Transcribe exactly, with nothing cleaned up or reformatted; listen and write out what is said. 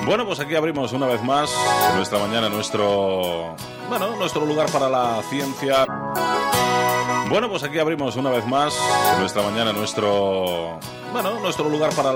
Bueno, pues aquí abrimos una vez más en nuestra mañana nuestro, bueno, nuestro lugar para la ciencia. Bueno, pues aquí abrimos una vez más en nuestra mañana nuestro, bueno, nuestro lugar para